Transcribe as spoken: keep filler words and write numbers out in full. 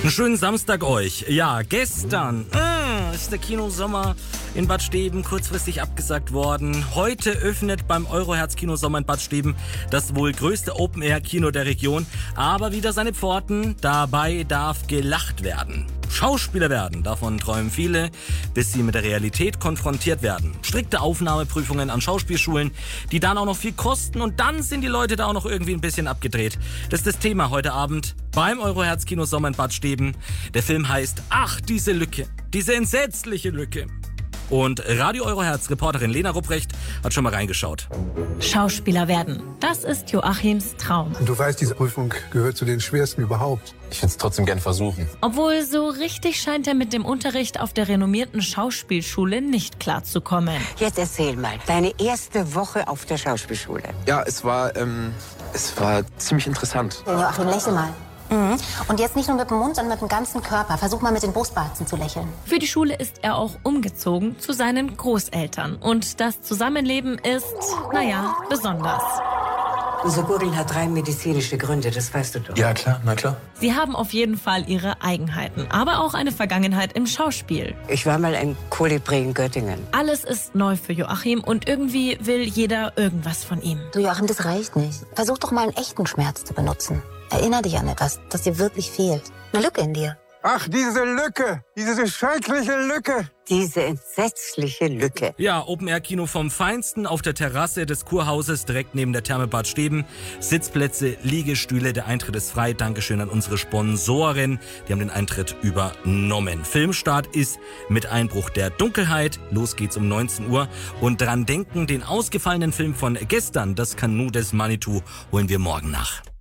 Einen schönen Samstag euch. Ja, gestern äh, ist der Kinosommer in Bad Steben kurzfristig abgesagt worden. Heute öffnet beim Euroherz Kinosommer in Bad Steben das wohl größte Open-Air-Kino der Region, aber wieder seine Pforten. Dabei darf gelacht werden. Schauspieler werden, davon träumen viele, bis sie mit der Realität konfrontiert werden. Strikte Aufnahmeprüfungen an Schauspielschulen, die dann auch noch viel kosten, und dann sind die Leute da auch noch irgendwie ein bisschen abgedreht. Das ist das Thema heute Abend beim Euroherz Kinosommer in Bad Steben. Der Film heißt Ach, diese Lücke, diese entsetzliche Lücke. Und Radio Euroherz Reporterin Lena Rupprecht hat schon mal reingeschaut. Schauspieler werden, das ist Joachims Traum. Und du weißt, diese Prüfung gehört zu den schwersten überhaupt. Ich würde es trotzdem gern versuchen. Obwohl so richtig scheint er mit dem Unterricht auf der renommierten Schauspielschule nicht klarzukommen. Jetzt erzähl mal, deine erste Woche auf der Schauspielschule. Ja, es war, ähm, es war ziemlich interessant. Joachim, lächel mal. Mhm. Und jetzt nicht nur mit dem Mund, sondern mit dem ganzen Körper. Versuch mal mit den Brustwarzen zu lächeln. Für die Schule ist er auch umgezogen zu seinen Großeltern. Und das Zusammenleben ist, naja, besonders. Unser Gurgeln hat rein medizinische Gründe, das weißt du doch. Ja, klar, na klar. Sie haben auf jeden Fall ihre Eigenheiten, aber auch eine Vergangenheit im Schauspiel. Ich war mal ein Kolibri in Göttingen. Alles ist neu für Joachim und irgendwie will jeder irgendwas von ihm. Du Joachim, das reicht nicht. Versuch doch mal einen echten Schmerz zu benutzen. Erinner dich an etwas, das dir wirklich fehlt. Eine Lücke in dir. Ach, diese Lücke, diese schreckliche Lücke. Diese entsetzliche Lücke. Ja, Open-Air-Kino vom Feinsten auf der Terrasse des Kurhauses direkt neben der Therme Bad Steben. Sitzplätze, Liegestühle, der Eintritt ist frei. Dankeschön an unsere Sponsoren, die haben den Eintritt übernommen. Filmstart ist mit Einbruch der Dunkelheit. Los geht's um neunzehn Uhr. Und dran denken, den ausgefallenen Film von gestern, das Kanu des Manitou, holen wir morgen nach.